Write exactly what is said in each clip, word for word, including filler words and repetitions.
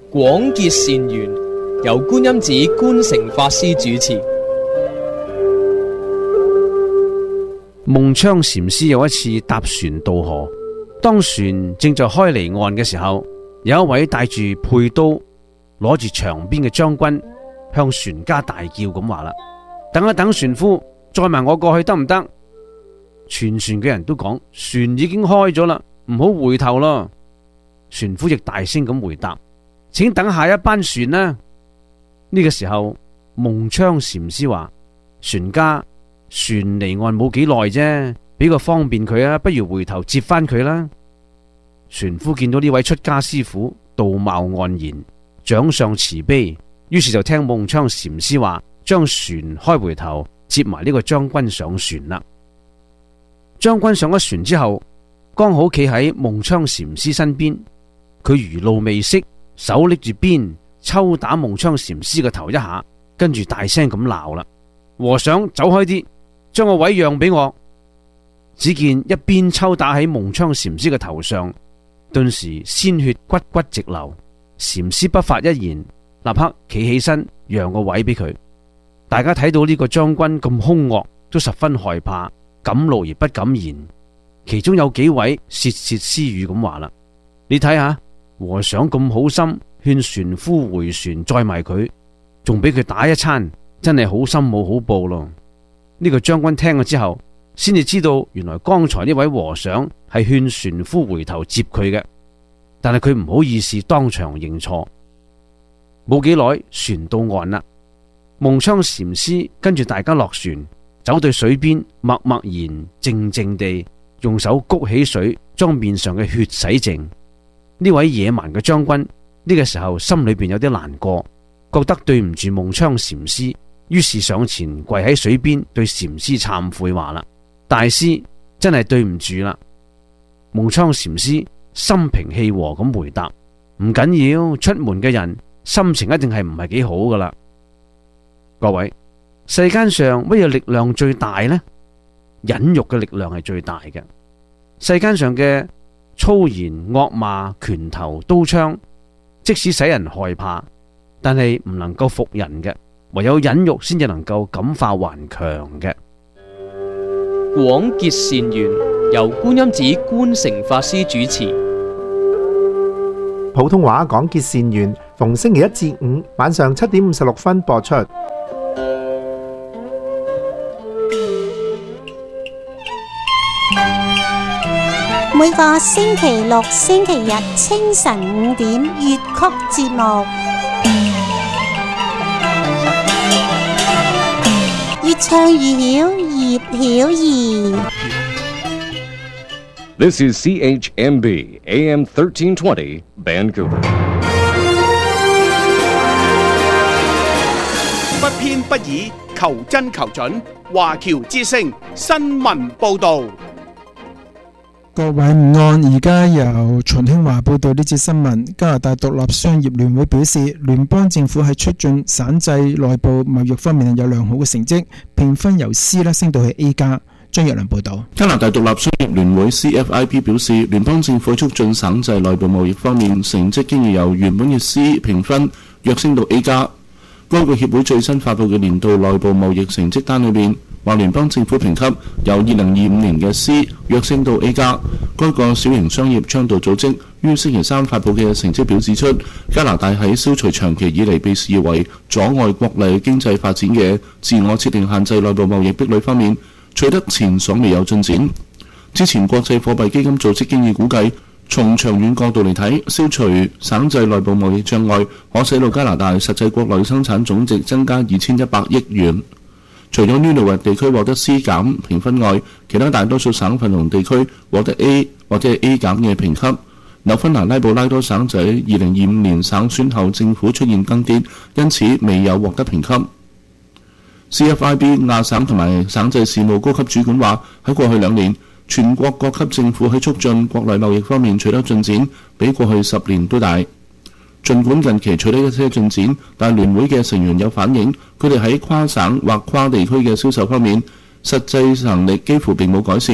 廣結善緣，由觀音寺觀誠法師主持。 夢昌禪師有一次搭船渡河，當船正在開離岸嘅時候，有一位帶住佩刀、攞住長鞭嘅將軍向船家大叫咁話啦：等一等，船夫，載埋我過去得唔得？全船嘅人都講：船已經開咗啦，唔好回頭咯。船夫亦大聲咁回答：請等下一班船啦。呢個時候，夢昌禪師話：船家，船離岸冇幾耐啫，俾個方便佢啊，不如回頭接翻佢啦。船夫見到呢位出家師傅道貌岸然，長相慈悲，於是就聽夢昌禪師話，將船開回頭，接埋呢個將軍上船啦。將軍上咗船之後，剛好企喺夢昌禪師身邊，佢餘怒未息，手拎住鞭抽打夢昌禪師個頭一下，跟住大聲咁鬧啦：和尚，走開啲，將個位讓俾我。只見一鞭抽打喺夢昌禪師嘅頭上，頓時鮮血骨骨直流。禪師不發一言，立刻企起身讓個位俾佢。大家睇到呢個將軍咁兇惡，都十分害怕，敢怒而不敢言。其中有幾位竊竊私語咁話啦：你睇下，和尚咁好心勸船夫回船載埋佢，仲俾佢打一餐，真係好心冇好報咯。呢個將軍聽咗之後，先至知道原來剛才呢位和尚係勸船夫回頭接佢嘅，但係佢唔好意思當場認錯。冇幾耐，船到岸啦。夢昌禪師跟住大家落船，走到水邊，默默然靜靜地用手谷起水，將面上嘅血洗淨。呢位野蠻嘅將軍呢個時候心裏邊有啲難過，覺得對唔住夢昌禪師，於是上前跪喺水邊對禪師懺悔話啦：大師真係對唔住啦。夢昌禪師心平氣和咁回答：唔緊要，出門嘅人心情一定係唔係幾好噶啦。各位，世間上乜嘢力量最大呢？忍辱嘅力量係最大嘅。世間上嘅粗言惡罵、拳頭刀槍，即使使人害怕，但係唔能夠服人嘅，唯有忍辱先至能夠感化頑強嘅。 廣結善緣，由觀音寺觀誠法師主持。 普通話廣結善緣，逢星期一至五晚上七點五十六分播出。 每個星期六、星期日清晨五點粵曲節目，越唱越曉，葉曉儀。 This is C H M B A M thirteen twenty Vancouver。 不偏不倚，求真求準，華僑之聲新聞報導。 各位午安，而家由秦興華報道呢節新聞。加拿大獨立商業聯會表示，聯邦政府喺促進省際內部貿易方面有良好嘅成績，評分由 C 啦升到去 A 加。張若良報道。 加拿大獨立商業聯會 C F I P 表示，聯邦政府喺促進省際內部貿易方面成績經已由原本嘅 C 評分躍升到 A 加。該個協會最新發布嘅年度內部貿易成績單裏面，話聯邦政府評級由二零二五年嘅 C 躍升到 A 加。該個小型商業倡導組織於星期三發布嘅成績表指出，加拿大喺消除長期以嚟被視為阻礙國內經濟發展嘅自我設定限制內部貿易壁壘方面取得前所未有進展。之前國際貨幣基金組織經已估計，從長遠角度嚟睇，消除省際內部貿易障礙可使到加拿大實際國內生產總值增加二千一百億元。除咗 Nunavut 地區獲得 C 減評分外，其他大多數省份同地區獲得 A 或者係 A 減嘅評級。紐芬蘭拉布拉多省就喺二零二五年省選後政府出現更迭，因此未有獲得評級。C F I B 亞省同埋省際事務高級主管話，喺過去兩年，全國各級政府喺促進國內貿易方面取得進展，比過去十年都大。儘管近期取得一些進展，但聯會嘅成員有反映，佢哋喺跨省或跨地區嘅銷售方面，實際能力幾乎並冇改善。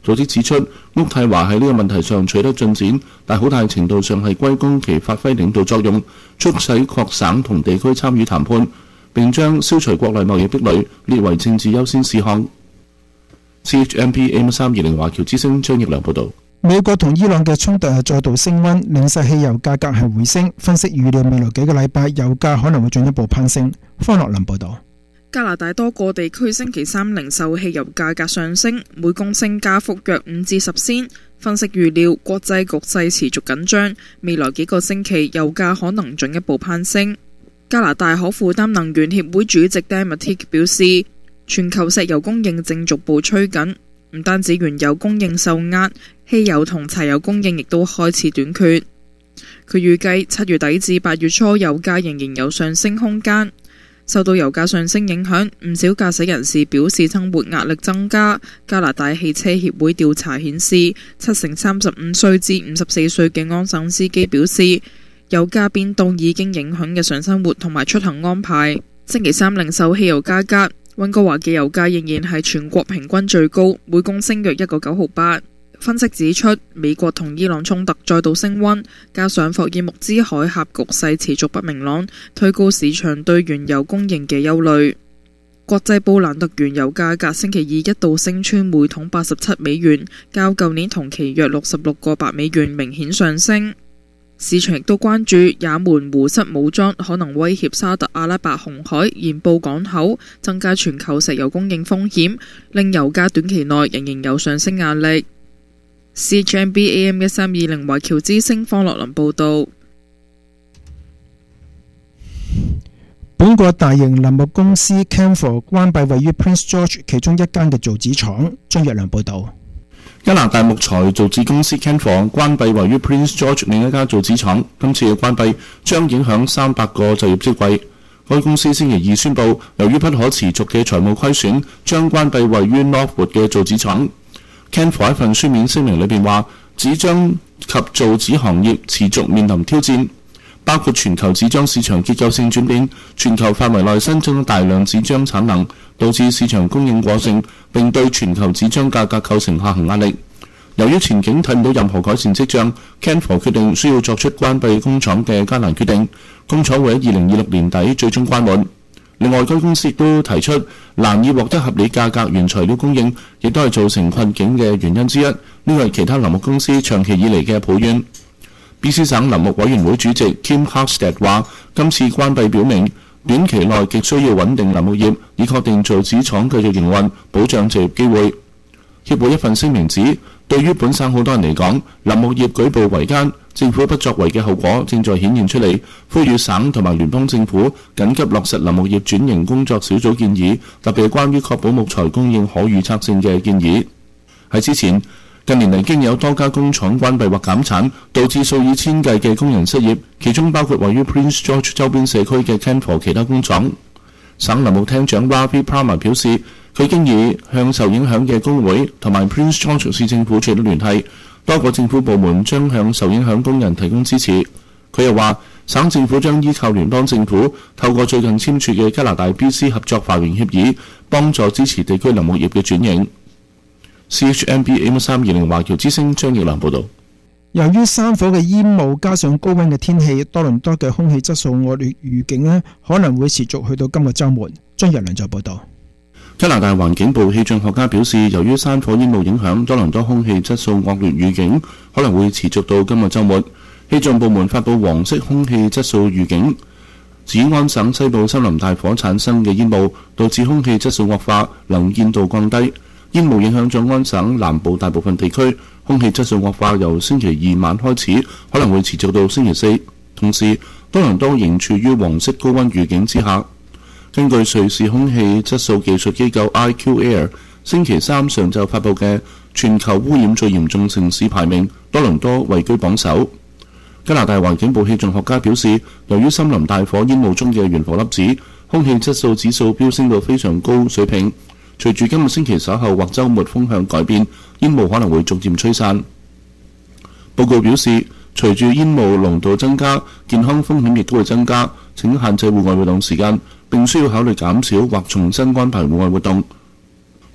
組織指出，渥太華喺呢個問題上取得進展，但好大程度上係歸功其發揮領導作用，促使各省同地區參與談判，並將消除國內貿易壁壘列為政治優先事項。C H M P A M 三二零華僑之聲張奕良報導。 美國同伊朗嘅衝突係再度升溫，令晒汽油價格係回升。分析預料未來幾個禮拜油價可能會進一步攀升。方樂林報導。 加拿大多個地區星期三零售汽油價格上升，每公升加幅約五至十仙。分析預料國際局勢持續緊張，未來幾個星期油價可能進一步攀升。加拿大可負擔能源協會主席 Dan Mattick 表示，全球石油供應正逐步趨緊，唔單止原油供應受壓，汽油同柴油供應亦都開始短缺。佢預計七月底至八月初油價仍然有上升空間。受到油價上升影響，唔少駕駛人士表示生活壓力增加。加拿大汽車協會調查顯示，七成三十五歲至五十四歲嘅安省司機表示，油價變動已經影響日常生活同埋出行安排。星期三零售汽油價格，溫哥華嘅油價仍然係全國平均最高，每公升約一個九毫八。分析指出，美國同伊朗衝突再度升溫，加上霍爾木茲海峽局勢持續不明朗，推高市場對原油供應嘅憂慮。國際布蘭特原油價格星期二一度升穿每桶八十七美元，較舊年同期約六十六個八美元明顯上升。市場亦都關注也門胡塞武裝可能威脅沙特阿拉伯紅海鹽布港口，增加全球石油供應風險，令油價短期內仍然有上升壓力。C H M B A M 一三二零華僑之聲方樂林報道。 本國大型林木公司 Canfor 關閉位於 Prince George 其中一間嘅造紙廠。張若良報道。 加拿大木材造紙公司 Canfor 關閉位於 Prince George 另一家造紙廠，今次嘅關閉將影響三百個就業職位。該公司星期二宣布，由於不可持續嘅財務虧損，將關閉位於 Northwood 嘅造紙廠。Canfor 一份書面聲明裏邊話，紙張及造紙行業持續面臨挑戰，包括全球紙張市場結構性轉變，全球範圍內新增大量紙張產能，導致市場供應過剩，並對全球紙張價格構成下行壓力。由於前景睇唔到任何改善跡象， Canfor 決定需要作出關閉工廠嘅艱難決定，工廠會喺二零二六年底最終關門。另外，該公司亦都提出難以獲得合理價格原材料供應，亦都係造成困境嘅原因之一。呢個係其他林木公司長期以嚟嘅抱怨。B C 省林木委員會主席 Kim Harstad 話：今次關閉表明短期內極需要穩定林木業，以確定造紙廠繼續營運，保障就業機會。協會一份聲明指，對於本省好多人嚟講，林木業舉步維艱，政府不作為嘅後果正在顯現出嚟，呼籲省同埋聯邦政府緊急落實林木業轉型工作小組建議，特別係關於確保木材供應可預測性嘅建議。喺之前，近年嚟經有多家工廠關閉或減產，導致數以千計嘅工人失業，其中包括位於 Prince George 周邊社區嘅 Canfor 其他工廠。省林務廳長 Ravi Parmar 表示，佢已經已向受影響嘅工會同埋 Prince George 市政府取得聯繫，多個政府部門將向受影響工人提供支持。佢又話，省政府將依靠聯邦政府，透過最近簽署嘅加拿大 B C 合作繁榮協議，幫助支持地區林務業嘅轉型。C H M B A M 三二零華僑之聲張奕良報導。 由於山火嘅煙霧加上高溫嘅天氣，多倫多嘅空氣質素惡劣預警呢可能會持續去到今個週末。張日良就報導。 加拿大環境部氣象學家表示，由於山火煙霧影響，多倫多空氣質素惡劣預警可能會持續到今個週末。氣象部門發布黃色空氣質素預警，指安省西部森林大火產生嘅煙霧導致空氣質素惡化，能見度降低。煙霧影響咗安省南部大部分地區，空氣質素惡化由星期二晚開始，可能會持續到星期四。同時，多倫多仍處於黃色高溫預警之下。根據瑞士空氣質素技術機構 I Q Air 星期三上晝發布嘅全球污染最嚴重城市排名，多倫多位居榜首。加拿大環境部氣象學家表示，由於森林大火煙霧中嘅懸浮粒子，空氣質素指數飆升到非常高水平。隨住今個星期稍後或週末風向改變，煙霧可能會逐漸吹散。報告表示，隨住煙霧濃度增加，健康風險亦都會增加。請限制戶外活動時間，並需要考慮減少或重新安排戶外活動。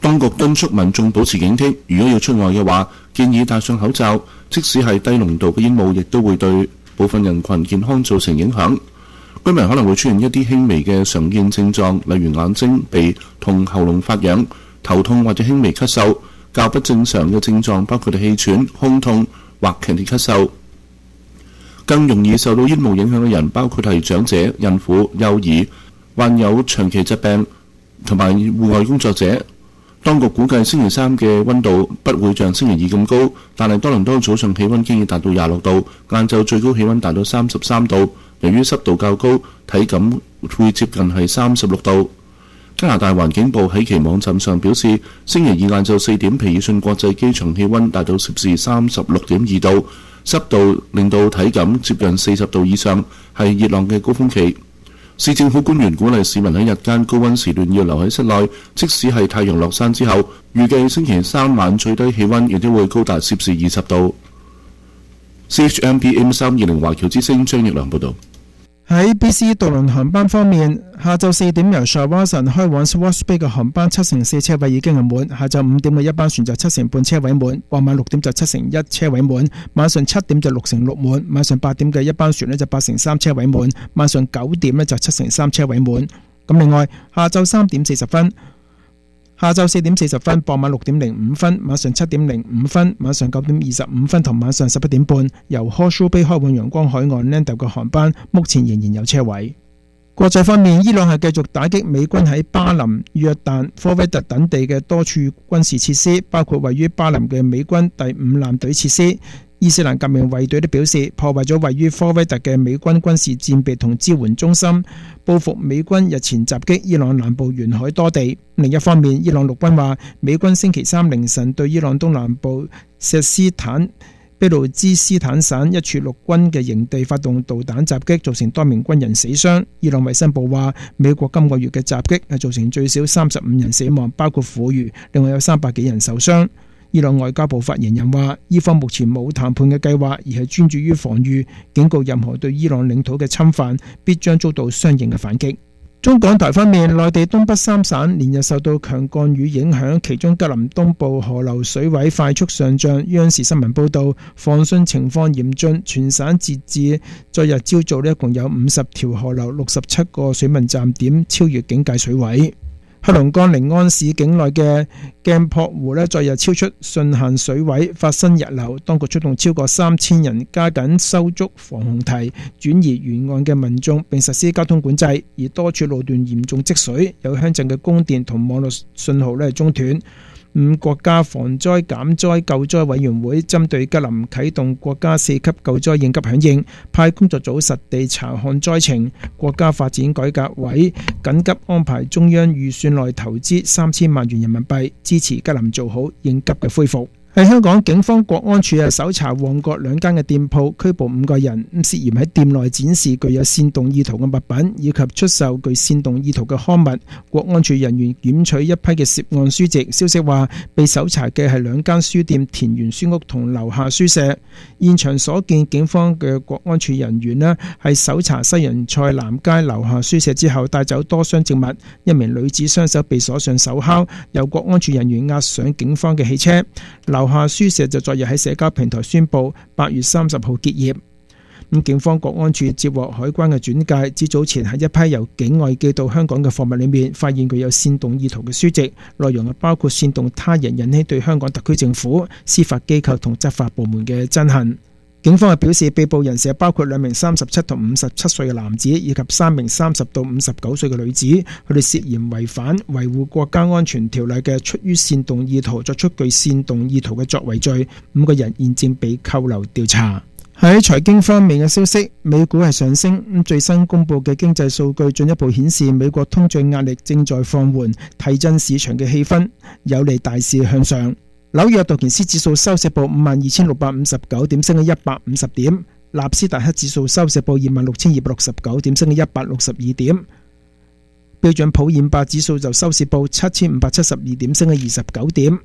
當局敦促民眾保持警惕，如果要出外嘅話，建議戴上口罩，即使係低濃度嘅煙霧，亦都會對部分人群健康造成影響。居民可能會出現一啲輕微嘅常見症狀，例如眼睛、鼻同喉嚨發癢、頭痛或者輕微咳嗽。較不正常嘅症狀包括氣喘、胸痛或強烈咳嗽。更容易受到煙霧影響嘅人包括係長者、孕婦、幼兒、患有長期疾病同埋戶外工作者。當局估計星期三嘅溫度不會像星期二咁高，但係多倫多早上氣溫經已達到廿六度，晏晝最高氣溫達到三十三度。由於濕度較高，體感會接近係三十六度。加拿大環境部喺其網站上表示，星期二晏晝四點，皮爾遜國際機場氣溫達到攝氏三十六點二度，濕度令到體感接近四十度以上，係熱浪嘅高峰期。市政府官員鼓勵市民喺日間高溫時段要留喺室內，即使係太陽落山之後，預計星期三晚最低氣溫亦都會高達攝氏二十度。C H M B M 三二零華僑之聲張奕良報導。 喺 B C 渡輪航班方面，下晝四點由 Shawson 開往 Swartz Bay 嘅航班七成四車位已經係滿，下晝五點嘅一班船就七成半車位滿，傍晚六點就七成一車位滿，晚上七點就六成六滿，晚上八點嘅一班船呢就八成三車位滿，晚上九點呢就七成三車位滿。咁另外，下晝三點四十分、下晝四點四十分、傍晚六點零五分、晚上七點零五分、晚上九點二十五分同晚上十一點半，由 Horseshoe Bay 開往陽光海岸 Lando 嘅航班，目前仍然有車位。國際方面，伊朗係繼續打擊美軍喺巴林、約旦、科威特等地嘅多處軍事設施，包括位於巴林嘅美軍第五艦隊設施。伊斯蘭革命衛隊都表示，破壞咗位於科威特嘅美軍軍事戰備同支援中心，報復美軍日前襲擊伊朗南部沿海多地。另一方面，伊朗陸軍話，美軍星期三凌晨對伊朗東南部錫斯坦俾路支斯坦省一處陸軍嘅營地發動導彈襲擊，造成多名軍人死傷。伊朗衛生部話，美國今個月嘅襲擊係造成最少三十五人死亡，包括婦孺，另外有三百幾人受傷。伊朗外交部發言人話，伊方目前冇談判嘅計劃，而係專注於防禦，警告任何對伊朗領土嘅侵犯必將遭到相應嘅反擊。中港台方面，內地東北三省連日受到強降雨影響，其中吉林東部河流水位快速上漲。央視新聞報道，防汛情況嚴峻，全省截至昨日朝早一共有五十條河流、六十七個水文站點超越警戒水位。黑龍江寧安市境內嘅鏡泊湖呢，昨日超出汛限水位，發生溢流，當局出動超過三千人，加緊修築防洪堤，轉移沿岸嘅民眾，並實施交通管制。而多處路段嚴重積水，有鄉鎮嘅供電同網絡信號呢中斷。五國家防災減災救災委員會針對吉林啟動國家四級救災應急響應，派工作組實地查看災情。國家發展改革委緊急安排中央預算內投資三千萬元人民幣，支持吉林做好應急嘅恢復。喺香港，警方國安處搜查旺角兩間嘅店鋪，拘捕五個人，涉嫌喺店內展示具有煽動意圖嘅物品，以及出售具煽動意圖嘅刊物。國安處人員檢取一批嘅涉案書籍。消息話，被搜查嘅係兩間書店田園書屋同樓下書舍。現場所見，警方嘅國安處人員呢係搜查西洋菜南街樓下書舍之後，帶走多箱證物。一名女子雙手被鎖上手銬，由國安處人員押上警方嘅汽車。樓下書舍就昨日喺社交平台宣布八月三十號結業。咁警方國安處接獲海關嘅轉介，指早前喺一批由境外寄到香港嘅貨物裏面，發現具有煽動意圖嘅書籍，內容係包括煽動他人引起對香港特區政府、司法機構同執法部門嘅憎恨。警方係表示，被捕人士包括兩名三十七同五十七歲嘅男子，以及三名三十到五十九歲嘅女子，佢哋涉嫌違反維護國家安全條例嘅出於煽動意圖作出具煽動意圖嘅作為罪，五個人現正被扣留調查。喺財經方面嘅消息，美股係上升，最新公布嘅經濟數據進一步顯示美國通脹壓力正在放緩，提振市場嘅氣氛，有利大市向上。紐約道瓊斯指數收市報五萬二千六百五十九點，升咗一百五十點；納斯達克指數收市報二萬六千二百六十九點，升咗一百六十二點；標準普爾五百指數就收市報七千五百七十二點，升咗二十九點。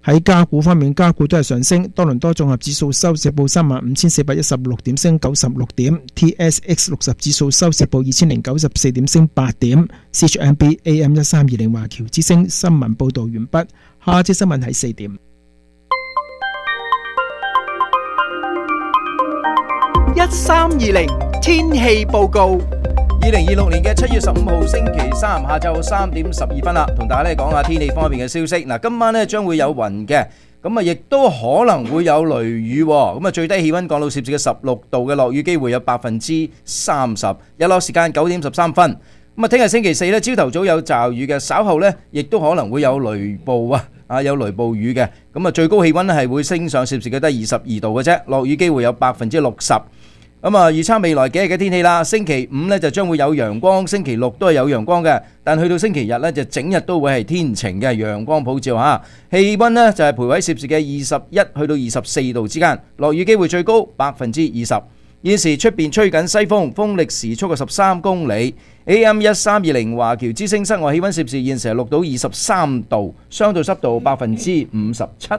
喺加股方面，加股都係上升，多倫多綜合指數收市報三萬五千四百一十六點，升九十六點 ；T S X 六十指數收市報二千零九十四點，升八點 ；C H M B A M 一三二零華僑之聲新聞報導完畢。下節新聞喺四點。 一三二零天氣報告。 二零二六年嘅七月十五號星期三下晝三點十二分啦，同大家咧講下天氣方面嘅消息。嗱，今晚咧將會有雲嘅，咁啊亦都可能會有雷雨，咁啊最低氣溫降到攝氏嘅十六度嘅，落雨機會有百分之三十。日落時間九點十三分。咁啊，聽日星期四咧，朝頭早有驟雨嘅，稍後咧亦都可能會有雷暴啊，啊有雷暴雨嘅。咁啊，最高氣溫咧係會升上攝氏嘅得二十二度嘅啫，落雨機會有百分之六十。咁啊，預測未來幾日嘅天氣啦。星期五呢就將會有陽光，星期六都係有陽光嘅，但去到星期日呢就整日都會係天晴嘅，陽光普照嚇。氣温呢就係徘徊攝氏嘅二十一去到二十四度之間，落雨機會最高百分之二十。現時出邊吹緊西風，風力時速嘅十三公里。A M 一三二零華僑之聲室外氣温攝氏現時係錄到二十三度，相對濕度百分之五十七。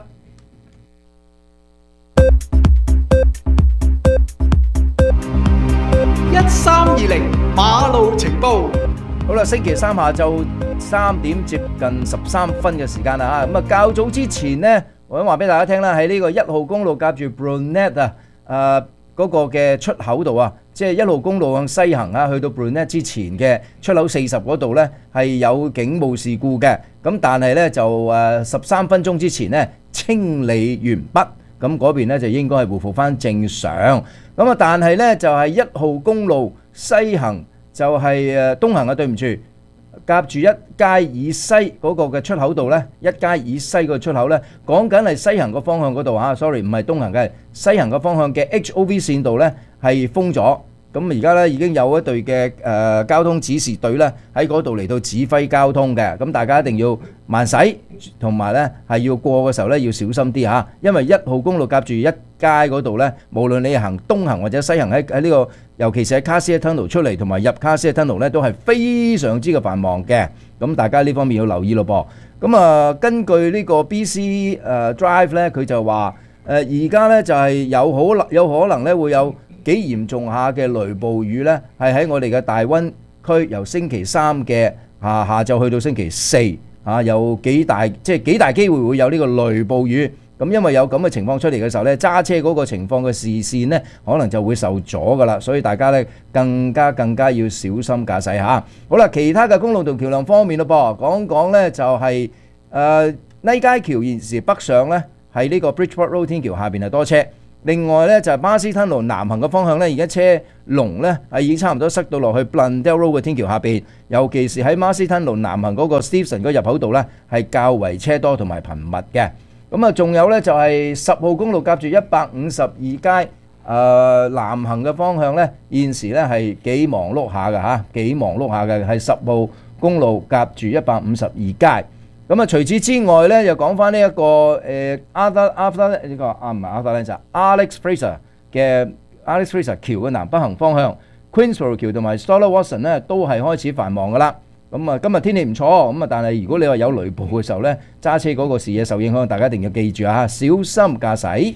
一三二零馬路情報。 好啦，星期三下晝三點接近十三分嘅時間啦嚇，咁啊較早之前呢，我想話俾大家聽啦，喺呢個一號公路夾住 Brunette 啊，誒嗰個嘅出口度啊，即係一號公路向西行啊，去到 Brunette 之前嘅出口四十嗰度呢，係有警務事故嘅，咁但係呢，就誒十三分鐘之前呢，清理完畢。咁嗰邊咧就應該係回復翻正常，咁啊但係咧就係一號公路西行就係誒東行啊，對唔住，夾住一街以西嗰個嘅出口度咧，一街以西個出口咧，講緊係西行個方向嗰度嚇 ，sorry 唔係東行嘅，西行個方向嘅 H O V 線度咧係封咗。咁而家咧已經有一隊嘅誒交通指示隊咧喺嗰度嚟到指揮交通嘅，咁大家一定要慢駛，同埋咧係要過嘅時候咧要小心啲嚇，因為一號公路夾住一街嗰度咧，無論你行東行或者西行喺喺呢個，尤其是喺卡斯特 Tunnel 出嚟同埋入卡斯特 Tunnel 咧，都係非常之嘅繁忙嘅，咁大家呢方面要留意咯噃。咁啊，根據呢個 B C 誒 Drive 咧，佢就話誒而家咧就係有可能有可能咧會有幾嚴重下嘅雷暴雨呢，係喺我哋嘅大溫區，由星期三嘅下下晝去到星期四，啊有幾大即係幾大機會會有呢個雷暴雨。咁因為有咁嘅情況出嚟嘅時候呢，揸車嗰個情況嘅視線呢，可能就會受阻噶啦，所以大家呢更加更加要小心駕駛嚇。好啦，其他嘅公路同橋梁方面咯噃，講講呢就係誒呢街橋現時北上呢，喺呢個 Bridgeport Road 天橋下邊係多車。另外咧就係巴斯吞路南行嘅方向咧，而家車龍咧係已經差唔多塞到落去 Blundell Road 嘅天橋下邊，尤其是喺巴斯吞路南行嗰個 Stevenson 嗰入口度咧係較為車多同埋頻密嘅。咁啊，仲有咧就係十號公路夾住一百五十二街誒南行嘅方向咧，現時咧係幾忙碌下嘅嚇，幾忙碌下嘅係十號公路夾住一百五十二街。咁啊，除此之外咧，又講翻呢一個誒 Arthur Arthur 呢個啊唔係 Arthur 咧就 Alex Fraser 嘅 Alex Fraser 橋嘅南北行方向 Queensborough 橋同埋 Stoller Watson 咧都係開始繁忙噶啦。咁啊，今日天氣唔錯，咁啊，但係如果你話有雷暴嘅時候咧，揸車嗰個視野受影響，大家一定要記住啊，小心駕駛。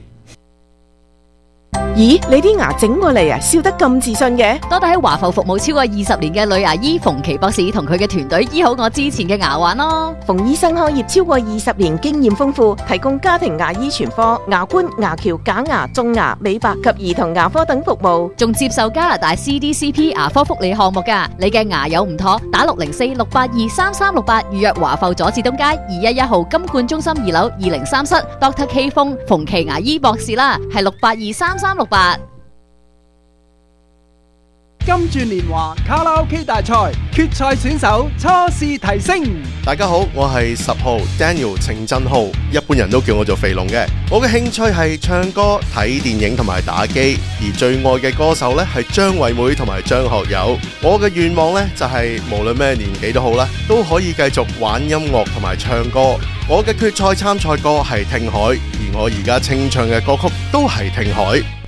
咦，你啲牙整過嚟啊，笑得咁自信嘅？ 多得喺華埠服務超過二十年嘅女牙醫馮琪博士同佢嘅團隊醫好我之前嘅牙患咯。 馮醫生開業超過二十年，經驗豐富，提供家庭牙醫全科、牙冠、牙橋、假牙、種牙、美白及兒童牙科等服務， 仲接受加拿大 C D C P 牙科福利項目㗎。你嘅牙有唔妥，打六零四六八二三三六八預約華埠佐治東街二一一號金冠中心二樓二零三室 Doctor K 風馮琪牙醫博士啦，係六八二三三六八。 金鑽年華卡拉 OK 大賽決賽選手初試提升。 大家好，我係十號 Daniel 程振浩，一般人都叫我做肥龍嘅。我嘅興趣係唱歌、睇電影同埋打機，而最愛嘅歌手呢係張惠妹同埋張學友。我嘅願望呢就係無論咩年紀都好啦，都可以繼續玩音樂同埋唱歌。我嘅決賽參賽歌係聽海，而我而家清唱嘅歌曲都係聽海。